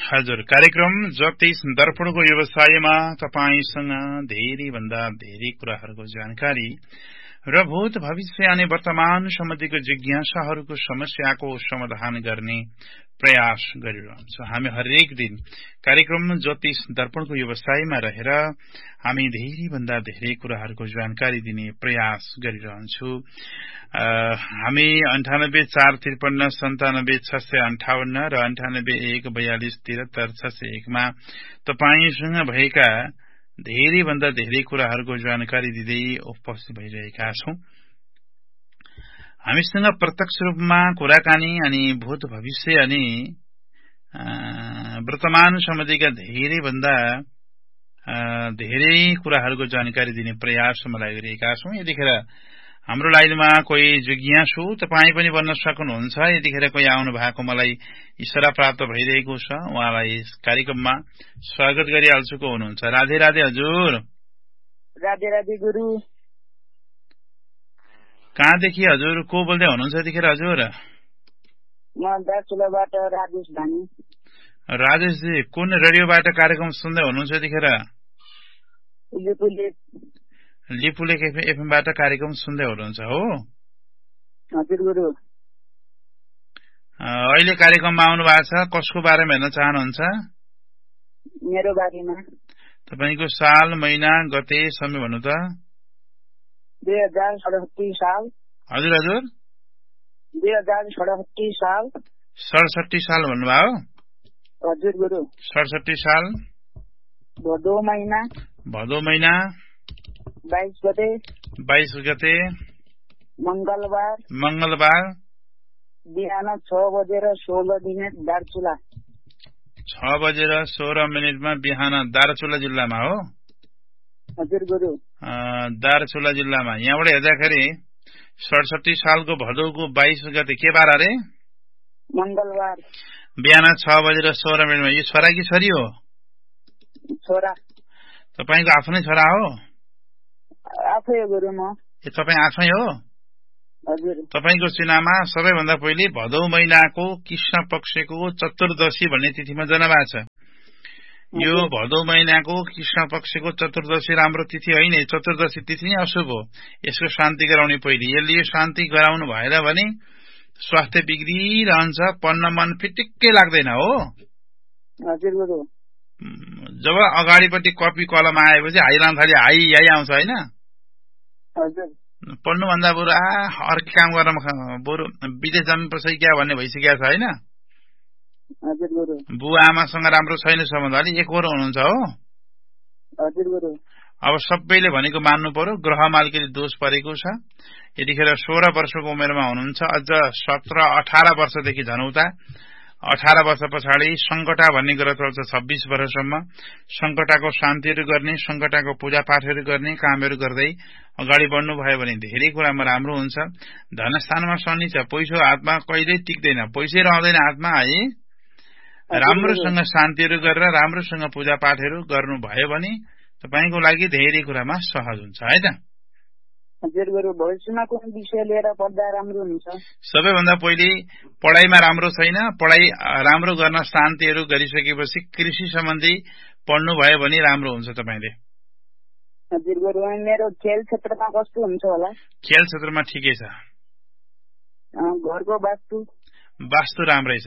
हजुर, कार्यक्रम ज्योतिष दर्पणको व्यवसायमा तपाईसँग धेरै भन्दा धेरै कुराहरूको जानकारी र भूत भविष्य अनि वर्तमान सम्बन्धीको जिज्ञासाहरूको समस्याको समाधान गर्ने प्रयास गरिरहन्छौं। हामी हरेक दिन कार्यक्रम ज्योतिष दर्पणको व्यवसायमा रहेर हामी धेरै भन्दा धेरै कुराहरूको जानकारी दिने प्रयास गरिरहन्छौं। हामी 9845397658 र 9814233601 मा तपाईसँग भएका धेरै भन्दा धेरै कुराहरूको जानकारी दिँदै उपस्थित भइरहेका छौं। हामीसँग प्रत्यक्ष रूपमा कुराकानी अनि भूत भविष्य अनि वर्तमान सम्बन्धीका धेरै भन्दा धेरै कुराहरूको जानकारी दिने प्रयासमा लागिरहेका छौं। यतिखेर हाम्रो लाइनमा कोही जिज्ञासु तपाई पनि बन्न सक्नुहुन्छ। यतिखेर कोही आउनु भएको मलाई इशारा प्राप्त भइरहेको छ। उहाँलाई कार्यक्रममा स्वागत गरिहाल्छु। को हुनुहुन्छ? राधे राधे हजुर। राधे राधे गुरु। कहाँदेखि हजुर को बोल्दै हुनुहुन्छ यतिखेर हजुर? म दार्चुलाबाट राजेश धामी। राजेशजी, कुन रेडियोबाट कार्यक्रम सुन्दै हुनुहुन्छ यतिखेर? लिपुले एफएमबाट कार्यक्रम सुन्दै हुनुहुन्छ हो? हजुर गुरु। अहिले कार्यक्रममा आउनु भएको छ, कसको बारेमा हेर्न चाहनुहुन्छ? मेरो बारेमा। तपाईको साल, महिना, गते समय भन्नु त। 2067 साल। हजुर हजुर। 2067 साल। 67 साल भन्नुभयो? हजुर गुरु। 67 साल। भदौ महिना। 22 गते। 22 गते। मंगलबार। बिहान 6:16 दार्चुला। 6:16 बिहान दार्चुला जिल्लामा हो? हजुर गुरु। दार्चुला जिल्लामा। यहाँबाट हेर्दाखेरि 67 सालको भदौको 22 गते के बार अरे? मंगलबार। बिहान 6:16 यो छोरा कि छोरी हो? छोरा। तपाईको आफ्नै छोरा हो? आफै हो गुरु म। ए तपाई आफै हो? हजुर। तपाईको चिनामा सबैभन्दा पहिले भदौ महिनाको कृष्ण पक्षको चतुर्दशी भन्ने तिथिमा जन्मएको छ। यो भदौ महिनाको कृष्ण पक्षको चतुर्दशी राम्रो तिथि होइन। चतुर्दशी तिथि नै अशुभ हो। यसको शान्ति गराउने पहिले। यसले यो शान्ति गराउनु भएन भने स्वास्थ्य बिग्रिरहन्छ, पढ्न मन फिटिक्कै लाग्दैन हो? हजुर गुरु। जब अगाडिपट्टि कपी कलम आएपछि हाइलाम थाली हाई आउँछ होइन? हजुर। पढ्नुभन्दा बरु अर्कै काम गर्न बरु विदेश जानुपर्छ क्या भन्ने भइसकेको छ होइन? हजुर गुरु। बुवा आमासँग राम्रो छैन सम्बन्ध, अलि एकहोरो हुनुहुन्छ हो? हजुर गुरु। अब सबैले भनेको मान्नु पर्यो। ग्रह मालिकले दोष परेको छ। यतिखेर 16 वर्षको उमेरमा हुनुहुन्छ। अझ 17-18 वर्षदेखि झनौता 18 वर्ष पछाडि संकटा भन्ने ग्रह चल्छ 26 वर्षसम्म। संकटाको शान्तिहरू गर्ने, संकटाको पूजापाठहरू गर्ने कामहरू गर्दै अगाडि बढ्नु भयो भने धेरै कुरामा राम्रो हुन्छ। धनस्थानमा शनि छ। पैसो हातमा कहिल्यै टिक्दैन, पैसै रहँदैन हातमा है। राम्रोसँग शान्तिहरू गरेर राम्रोसँग पूजापाठहरू गर्नु भयो भने तपाईको लागि धेरै कुरामा सहज हुन्छ है त। हजुर गुरु। भविष्यमा कुन विषय लिएर पढ्दा राम्रो हुन्छ? सबैभन्दा पहिले पढाइमा राम्रो छैन। पढाइ राम्रो गर्न शान्तिहरू गरिसकेपछि कृषि सम्बन्धी पढ्नु भयो भने राम्रो हुन्छ तपाईले। हजुर गुरु। मेरो खेल क्षेत्रमा कस्तो हुन्छ होला? खेल क्षेत्रमा ठिकै छ। घरको वास्तु राम्रै छ।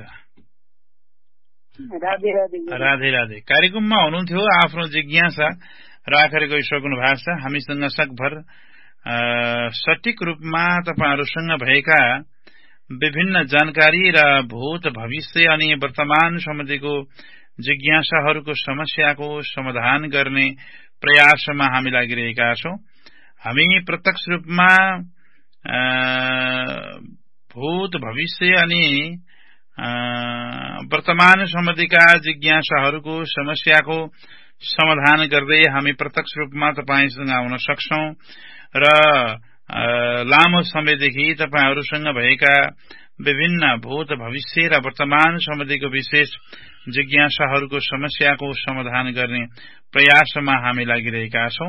राधे राधे। राधे राधे। कार्यक्रममा हुनुहुन्थ्यो, आफ्नो जिज्ञासा राखेर गइसक्नु भएको छ। हामीसँग सकभर सठिक रूपमा तपाईहरूसँग भएका विभिन्न जानकारी र भूत भविष्य अनि वर्तमान सम्बन्धीको जिज्ञासाहरूको समस्याको समाधान गर्ने प्रयासमा हामी लागिरहेका छौं। हामी प्रत्यक्ष रूपमा भूत भविष्य अनि वर्तमान सम्बन्धीका जिज्ञासाहरूको समस्याको समाधान गर्दै हामी प्रत्यक्ष रूपमा तपाईसँग आउन सक्छौं र लामो समयदेखि तपाईहरूसँग भएका विभिन्न भूत भविष्य र वर्तमान सम्बन्धीको विशेष जिज्ञासाहरूको समस्याको समाधान गर्ने प्रयासमा हामी लागिरहेका छौं।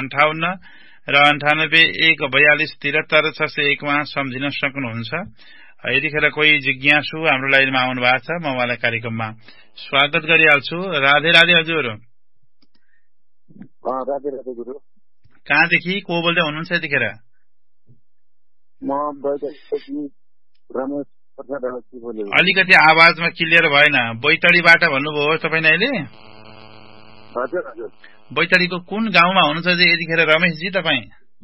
9845397658 र 9814233601 मा सम्झिन सक्नुहुन्छ। यतिखेर कोही जिज्ञासु हाम्रो लाइनमा आउनु भएको छ, म उहाँलाई कार्यक्रममा स्वागत गरिहाल्छु। राधे राधे हजुर। राधे राधे गुरु। कहाँदेखि को बोल्दै हुनुहुन्छ यतिखेर? म रमेश प्रसाद अवस्थी बोलेको। अलिकति आवाजमा क्लियर भएन। बैतडीबाट भन्नुभयो तपाईँ अहिले? हजुर हजुर। बैतडीको कुन गाउँमा हुनुहुन्छ यतिखेर रमेशजी तपाईँ?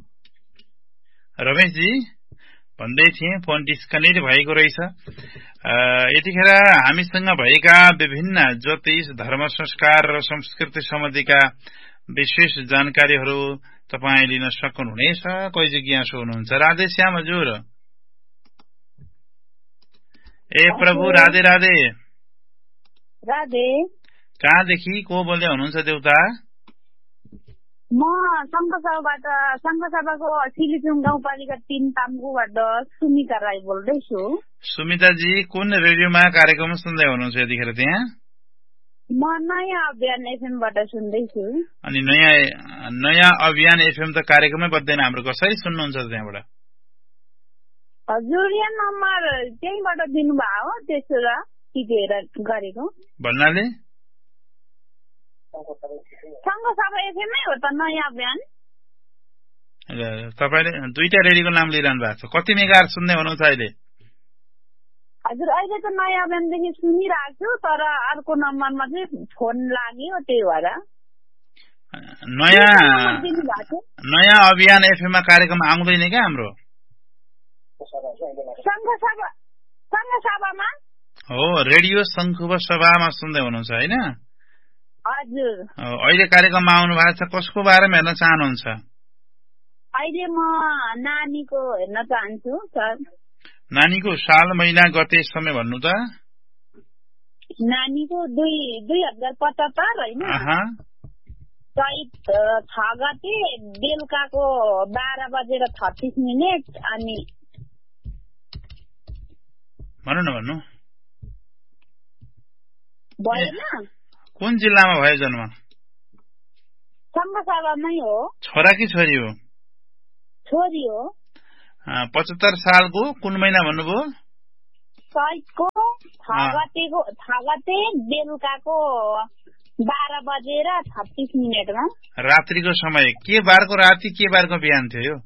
रमेशजी भन्दै थिएँ फोन डिस्कनेक्ट भएको रहेछ। यतिखेर हामीसँग भएका विभिन्न ज्योतिष, धर्म, संस्कार र संस्कृति सम्बन्धीका विशेष जानकारीहरू तपाईँ लिन सक्नुहुनेछ। कोही जिज्ञासु हुनुहुन्छ? राधे श्याम हजुर। ए प्रभु राधे राधे। राधे। कहाँदेखि को बोल्दै हुनुहुन्छ देउता? म शङ्खसभाको सिलिचुङ गाउँपालिका 3 ताम्बुबाट सुमिता राई बोल्दैछु। सुमिताजी कुन रेडियोमा कार्यक्रम सुन्दै हुनुहुन्छ यतिखेर त्यहाँ? म नयाँ अभियान एफएमबाट सुन्दैछु। अनि नयाँ अभियान एफएम त कार्यक्रमै बज्दैन हाम्रो, कसरी सुन्नुहुन्छ त्यहाँबाट? हजुर यहाँ नम्बर त्यहीँबाट दिनुभयो हो, त्यसो र टिपेर गरेको भन्नाले शङ्खसभा एफएमै हो त नयाँ अभियान। तपाईँले दुईटा रेडियोको नाम लिइरहनु भएको छ। कति मेगाहरु सुन्दै हुनुहुन्छ अहिले? हजुर अहिले त नयाँ अभियानदेखि सुनिरहेको छु, तर अर्को नम्बरमा चाहिँ फोन लाग्यो, त्यही भएर। नयाँ अभियान एफएममा कार्यक्रम आउँदैन क्या हाम्रो? शङ्खसभामा हो, रेडियो शङ्खुवा सभामा सुन्दै हुनुहुन्छ होइन? हजुर। अहिले कार्यक्रममा आउनु भएको छ, कसको बारेमा हेर्न चाहनुहुन्छ? अहिले म नानीको हेर्न चाहन्छु सर। नानीको साल महिना गते समय भन्नु त? नानीको 2075 होइन, चैत 6 गते बेलुकाको 12:36 अनि भन्नु भएन। कुन जिल्लामा भयो जन्म? शङ्खसभामै हो। छोरा कि छोरी हो? छोरी हो। 75 सालको कुन महिना भन्नुभयो? चैतको 6 गते बेलुकाको 12:36 रात्रिको समय। के बारको राति के बारको बिहान थियो यो?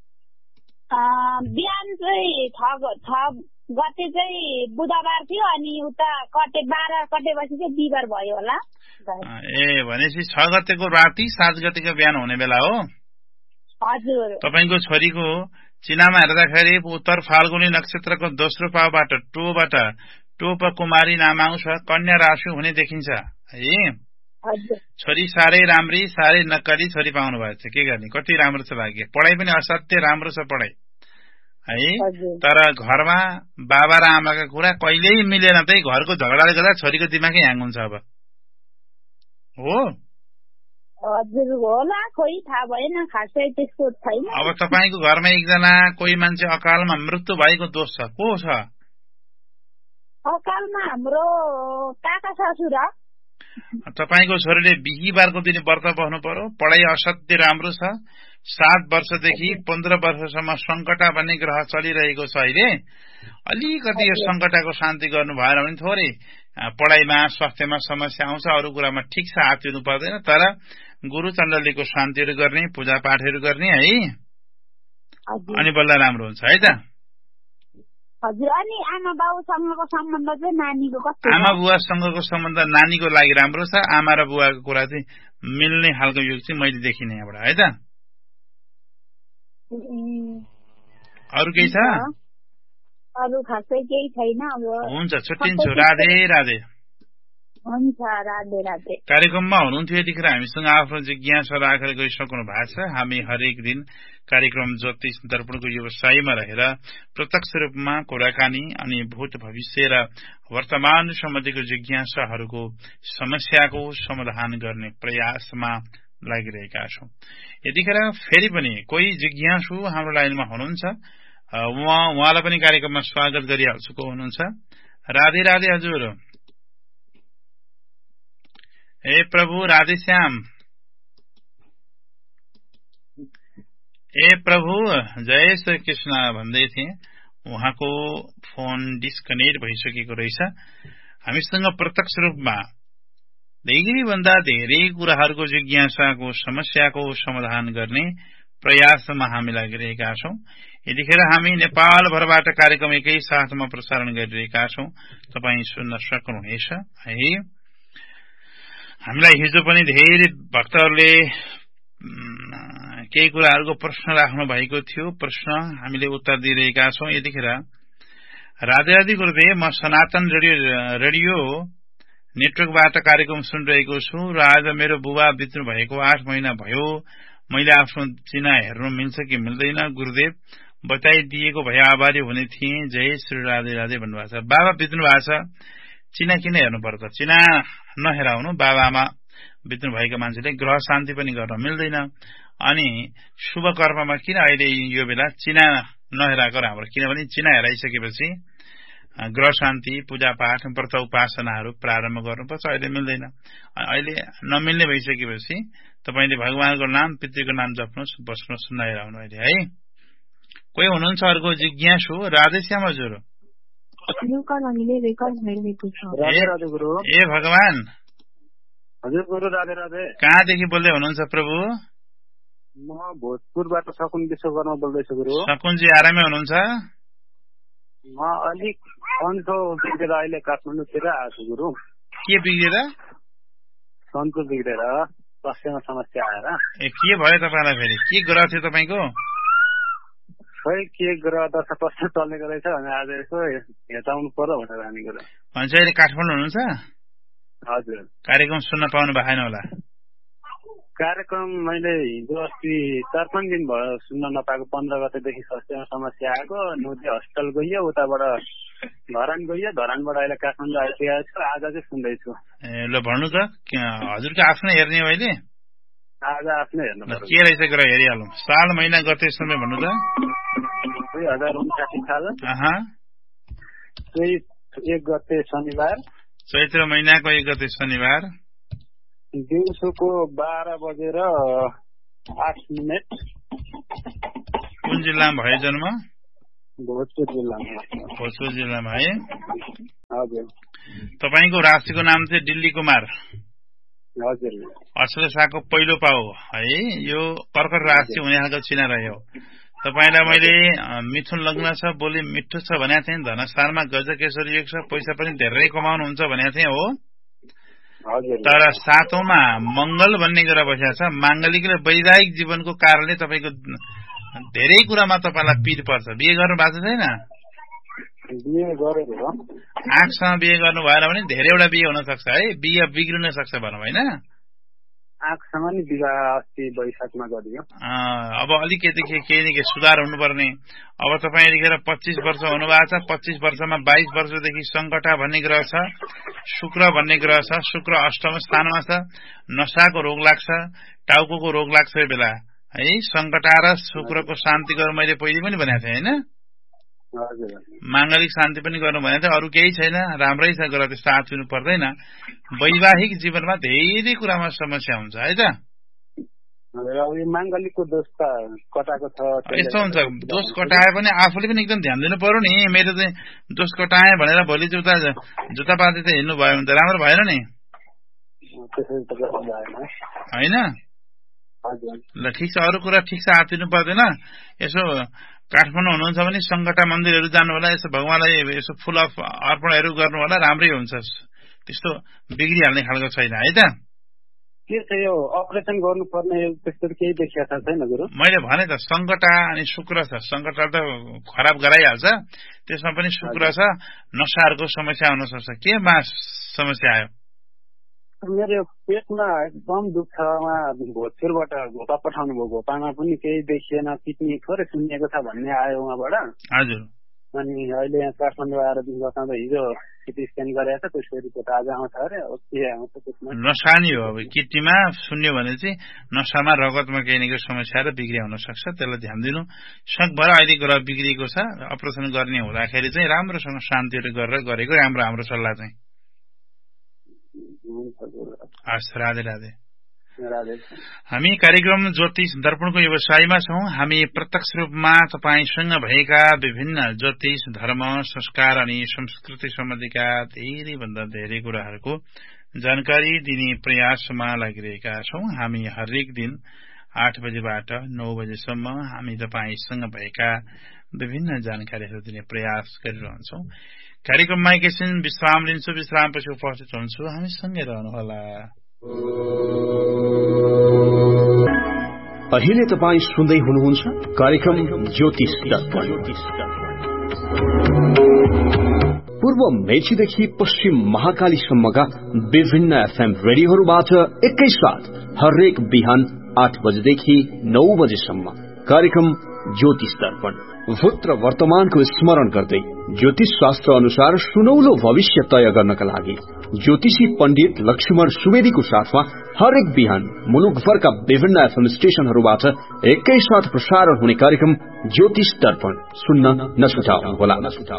बिहान चाहिँ 6 गते चाहिँ बुधबार थियो, अनि उता 12 कटेपछि चाहिँ बिहिबार भयो होला। ए भनेपछि 6 गतेको राति 7 गतेको बिहान हुने बेला हो? हजुर। तपाईको छोरीको चिनामा हेर्दाखेरि उत्तर फाल्गुनी नक्षत्रको दोस्रो पाउबाट टोप कुमारी नाम आउँछ, कन्या राशि हुने देखिन्छ है। छोरी साह्रै राम्री, साह्रै नक्कली छोरी पाउनु भएको छ। के गर्ने, कति राम्रो छ भाग्य। पढाइ पनि असाध्यै राम्रो छ पढाइ है, तर घरमा बाबा र आमाका कुरा कहिल्यै मिलेन। त्यही घरको झगडाले गर्दा छोरीको दिमागै ह्याङ हुन्छ। अब हो हजुर होला, खोइ थाहा भएन, खासै त्यस्तो छैन। अब तपाईको घरमा एकजना कोही मान्छे अकालमा मृत्यु भएको दोष छ, को छ? अकालमा हाम्रो काका ससुरा। तपाईको छोरीले बिहीबारको दिन व्रत बस्नु पर्यो। पढाइ असाध्यै राम्रो छ। 7 वर्षदेखि 15 वर्षसम्म संकटा भन्ने ग्रह चलिरहेको छ अहिले। अलिकति यो संकटाको शान्ति गर्नु भएन भने थोरै पढाइमा स्वास्थ्यमा समस्या आउँछ, अरू कुरामा ठिक छ हात दिनु पर्दैन। तर गुरु चण्डलीको शान्तिहरू गर्ने, पूजा पाठहरू गर्ने है, अनि बल्ल राम्रो हुन्छ है त। हजुर। अनि आमा बाबुसँगको सम्बन्ध चाहिँ नानीको कस्तो? आमा बुवासँगको सम्बन्ध नानीको लागि राम्रो छ। आमा र बुवाको कुरा चाहिँ मिल्ने खालको युग चाहिँ मैले देखिने यहाँबाट है त। अरू केही छ? अरू खासै केही छैन। अब हुन्छ, छुट्टिन्छु। राधे राधे। हुन्छ, राधे राधे। कार्यक्रममा हुनुहुन्थ्यो यतिखेर हामीसँग आफ्नो जिज्ञासा राखेर गइसक्नु भएको छ। हामी हरेक दिन कार्यक्रम ज्योतिष दर्पणको व्यवसायमा रहेर प्रत्यक्ष रूपमा कुराकानी अनि भूत भविष्य र वर्तमान सम्बन्धीको जिज्ञासाहरूको समस्याको समाधान गर्ने प्रयासमा लागिरहेका छौं। यतिखेर फेरि पनि कोही जिज्ञासु हाम्रो लाइनमा हुनुहुन्छ, उहाँलाई पनि कार्यक्रममा स्वागत गरिहाल्छु। को हुनुहुन्छ? राधे राधे हजुर। हे प्रभु राधे श्याम। ए प्रभु जय श्री कृष्ण भन्दै थिए। उहाँको फोन डिस्कनेक्ट भइसकेको रहेछ। हामीसँग प्रत्यक्ष रूपमा धेरैभन्दा धेरै कुराहरूको जिज्ञासाको समस्याको समाधान गर्ने प्रयासमा हामी लागिरहेका छौं। यतिखेर हामी नेपालभरबाट कार्यक्रम एकै साथमा प्रसारण गरिरहेका छौं, तपाई सुन्न सक्नुहुनेछ है। हामीलाई हिजो पनि धेरै भक्तहरूले केही कुराहरूको प्रश्न राख्नु भएको थियो, प्रश्न हामीले उत्तर दिइरहेका छौं। यतिखेर राधे राधे गुरुदेव, म सनातन रेडियो नेटवर्कबाट कार्यक्रम सुनिरहेको छु र आज मेरो बुबा बित्नु भएको 8 महिना भयो। मैले आफ्नो चिना हेर्नु मिल्छ कि मिल्दैन? गुरुदेव बताइदिएको भए आभारी हुने थिए। जय श्री राधे राधे भन्नुभएको छ। बाबा बित्नु भएको छ, चिना किन हेर्नु पर्छ? चिना नहेराउनु। बाबा आमा बित्नु भएका मान्छेले ग्रह शान्ति पनि गर्न मिल्दैन, अनि शुभ कर्ममा किन अहिले यो बेला चिना नहेराएको राम्रो? किनभने चिना हेराइसकेपछि ग्रह शान्ति, पूजापाठ, व्रत उपासनाहरू प्रारम्भ गर्नुपर्छ। अहिले मिल्दैन। अहिले नमिल्ने भइसकेपछि तपाईले भगवानको नाम, पितृको नाम जप्नुहोस्, बस्नुहोस्, नहेराउनु अहिले है। कोही हुनुहुन्छ अर्को जिज्ञासु? राधेश्याम हजुर। ए भगवान। हजुर गुरु, राधे राधे। कहाँदेखि बोल्दै हुनुहुन्छ प्रभु? म भोजपुरबाट सकुन विश्वकर्मा बोल्दैछु गुरु। सकुनजी आरामै हुनुहुन्छ? म अलिक सन्चो बिग्रेर अहिले काठमाडौँतिर आएको छु गुरु। के बिग्रेर? सन्चो बिग्रेर स्वास्थ्यमा समस्या आएर। ए के भयो तपाईँलाई? फेरि के ग्रह थियो तपाईँको? खै के ग्रह दशा प्रश्न चल्नेको रहेछ भने आज यसो हेर्चाउनु पर्यो भनेर हामी गुरु। भन्छ अहिले काठमाडौँ हुनुहुन्छ? हजुर। कार्यक्रम सुन्न पाउनु भएन होला? कार्यक्रम मैले हिजो अस्ति 4-5 दिन भयो सुन्न नपाएको। 15 गतेदेखि स्वास्थ्यमा समस्या आएको। नौदी हस्पिटल गइयो, उताबाट धरान गइयो, धरानबाट अहिले काठमाडौँ आइसकेको छु। आज चाहिँ सुन्दैछु। ए ल भन्नु त, हजुरको आफ्नो हेर्ने हो अहिले? आज आफ्नो हेर्नु पर्यो। के रहेछ ग्रह हेरिहालौँ। साल महिना गते समय भन्नु त। 2059 साल चैत 1 गते शनिबार। चैत्र महिनाको 1 गते शनिबार दिउँसोको 12:08। कुन जिल्लामा भयो जन्म? भोजपुर जिल्लामा। भोजपुर जिल्लामा है। हजुर। तपाईँको राशिको नाम चाहिँ दिल्ली कुमार। हजुर। अश्लेषाको पहिलो पाउ है। यो कर्कट राशि हुने खालको चिना रह्यो। तपाईलाई मैले मिथुन लग्न छ, बोली मिठो छ भनेको थिएँ। धनस्थानमा गजकेश्वरी योग छ, पैसा पनि धेरै कमाउनुहुन्छ भनेको थिएँ हो। तर 7औंमा मंगल भन्ने कुरा बसेको छ। मांगलिक र वैवाहिक जीवनको कारणले तपाईको धेरै कुरामा तपाईलाई पीर पर्छ। बिहे गर्नु भएको छैन? बिहे गरेको हो। आँखसँग बिहे गर्नु भएन भने धेरैवटा बिहे हुन सक्छ है। बिहे बिग्रिन सक्छ भनौँ हैन? आँखसँग नि विवाह अस्ति वैशाखमा गरियो। अब अलिकति केही न केही सुधार हुनुपर्ने। अब तपाईँ यतिखेर 25 वर्ष हुनुभएको छ। 25 वर्षमा 22 वर्षदेखि संकटा भन्ने ग्रह छ, शुक्र भन्ने ग्रह छ। शुक्र अष्टम स्थानमा छ। नशाको रोग लाग्छ, टाउको रोग लाग्छ यो बेला है। संकटा र शुक्रको शान्ति गर्नु मैले पहिले पनि भनेको थिएँ हैन? मांगलिक शान्ति पनि गर्नु भनेको थियो। अरू केही छैन, राम्रै छ, ग्रह त्यस्तो आत्तिनु पर्दैन। वैवाहिक जीवनमा धेरै कुरामा समस्या हुन्छ है त। मांगलिकको दोष कटाएको छ। यस्तो हुन्छ, दोष कटाए पनि आफूले पनि एकदम ध्यान दिनु पर्यो नि। मेरो चाहिँ दोष कटाए भनेर भोलि जुत्ता पाती त हिँड्नु भयो भने त राम्रो भएन नि हैन? ल ठिक छ, अरू कुरा ठिक छ, आत्तिनु पर्दैन। यसो काठमाडौँ हुनुहुन्छ भने संकटा मन्दिरहरू जानु होला, यसो भगवानलाई यसो फूल अर्पणहरू गर्नु होला, राम्रै हुन्छ। त्यस्तो बिग्रिहाल्ने खालको छैन है त। के छ यो अपरेसन गर्नुपर्ने त्यस्तो केही देखिएको छैन गुरु? मैले भने त संकटा अनि शुक्र छ। संकटा त खराब गराइहाल्छ, त्यसमा पनि शुक्र छ। नशाहरूको समस्या हुन सक्छ। केमा समस्या आयो? मेरो पेटमा एकदम दुख्छ। भोजपुरबाट घोपा पठाउनु भयो, घोपामा पनि केही देखिएन, किडनी थोरै सुन्निएको छ भन्ने आयो उहाँबाट। हजुर। अनि अहिले यहाँ काठमाडौँ आएर बस्दा हिजो सिटी स्क्यान गरेको छ, त्यसको रिपोर्ट आज आउँछ अरे। के आउँछ त्यसमा? नसा नि हो। अब किडनीमा सुन्यो भने चाहिँ नसामा रगतमा केही न केही समस्या र बिग्रिया हुन सक्छ। त्यसलाई ध्यान दिनु। सकभर अहिले ग्रह बिग्रिएको छ, अपरेसन गर्ने हुँदाखेरि चाहिँ राम्रोसँग शान्तिहरू गरेर गरेको राम्रो। हाम्रो सल्लाह चाहिँ हस्। राधे राधे। हामी कार्यक्रम ज्योतिष दर्पणको व्यवसायमा छौं। हामी प्रत्यक्ष रूपमा तपाईसँग भएका विभिन्न ज्योतिष, धर्म, संस्कार अनि संस्कृति सम्बन्धीका धेरै भन्दा धेरै कुराहरूको जानकारी दिने प्रयासमा लागिरहेका छौं। हामी हरेक दिन 8 बजेबाट 9 बजेसम्म हामी तपाईसँग भएका विभिन्न जानकारीहरू दिने प्रयास गरिरहन्छौं। कार्यक्रममा एकैछिन विश्राम लिन्छु। विश्रामपछि उपस्थित हुन्छु। हामी सँगै रहनुहोला। अहिले तपाईं सुन्दै हुनुहुन्छ कार्यक्रम ज्योतिष दर्पण। पूर्व मेचीदेखि पश्चिम महाकालीसम्मका विभिन्न एफएम रेडियोहरूबाट एकैसाथ हरेक बिहान 8 बजेदेखि 9 बजेसम्म कार्यक्रम ज्योतिष दर्पण। भूत र वर्तमानको स्मरण गर्दै ज्योतिष शास्त्र अनुसार सुनौलो भविष्य तय गर्नका लागि ज्योतिषी पण्डित लक्ष्मण सुवेदीको साथमा हरेक बिहान मुलुकभरका विभिन्न एफएम स्टेशनहरूबाट एकैसाथ प्रसारण हुने कार्यक्रम ज्योतिष दर्पण सुन्न नछुटाउनुहोला।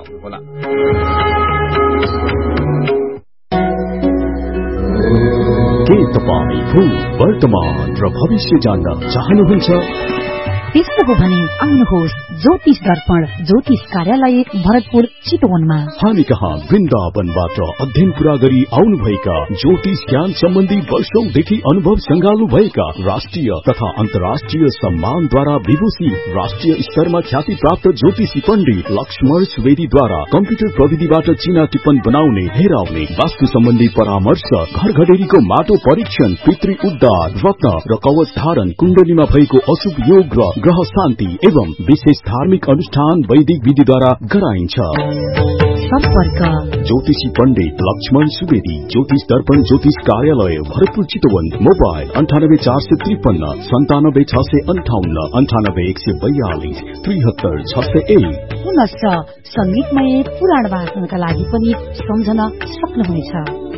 के तपाईं भूत, वर्तमान र भविष्य जान्न चाहनुहुन्छ? त्यस्तो हो भने आउनुहोस् ज्योतिष दर्पण ज्योतिष कार्यालय भरतपुर चितवनमा। हामी कहाँ वृन्दावनबाट अध्ययन पूरा गरी आउनुभएका ज्योतिष ज्ञान सम्बन्धी वर्षौंदेखि अनुभव संगाल्नु भएका राष्ट्रिय तथा अन्तर्राष्ट्रिय सम्मानद्वारा विभूषित राष्ट्रिय स्तरमा ख्याति प्राप्त ज्योतिषी पण्डित लक्ष्मण सुवेदीद्वारा कम्प्युटर प्रविधिबाट चिना टिप्पण बनाउने, हेराउने, वास्तु सम्बन्धी परामर्श, घर घडेरीको माटो परीक्षण, पितृ उद्धार, रत्न र कवच धारण, कुण्डलीमा भएको अशुभ योग र ग्रह शान्ति एवं विशेष धार्मिक अनुष्ठान वैदिक विधिद्वारा गराइन्छ। सम्पर्क ज्योतिषी पण्डित लक्ष्मण सुवेदी, ज्योतिष दर्पण ज्योतिष कार्यालय भरतपुर चितवन। मोबाइल 98453 97658 98142 73601। पुनश्च संगीतमय पुराण वाचनका लागि पनि सम्झन सक्नुहुनेछ।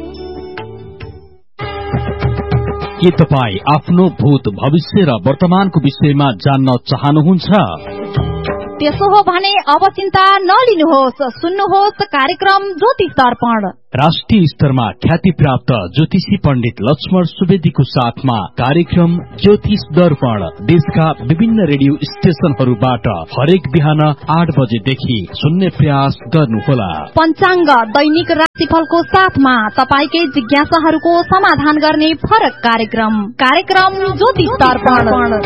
के तपाईँ आफ्नो भूत, भविष्य र वर्तमानको विषयमा जान्न चाहनुहुन्छ? त्यसो हो भने अब चिन्ता नलिनुहोस्, सुन्नुहोस् कार्यक्रम ज्योतिष दर्पण। राष्ट्रिय स्तरमा ख्याति प्राप्त ज्योतिषी पण्डित लक्ष्मण सुवेदीको साथमा कार्यक्रम ज्योतिष दर्पण देशका विभिन्न रेडियो स्टेशनहरूबाट हरेक बिहान 8 बजेदेखि सुन्ने प्रयास गर्नुहोला। पञ्चाङ्ग, दैनिक राशिफलको साथमा तपाईकै जिज्ञासाहरूको समाधान गर्ने फरक कार्यक्रम ज्योतिष दर्पण।